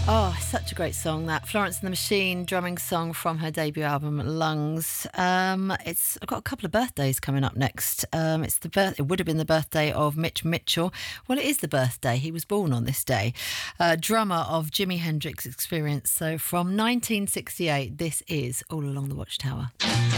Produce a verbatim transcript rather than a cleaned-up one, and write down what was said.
Oh, such a great song, that Florence and the Machine drumming song from her debut album Lungs. Um, it's I've got a couple of birthdays coming up next. Um, it's the birth. It would have been the birthday of Mitch Mitchell. Well, it is the birthday. He was born on this day. Uh, drummer of Jimi Hendrix Experience. So from nineteen sixty-eight, this is All Along the Watchtower.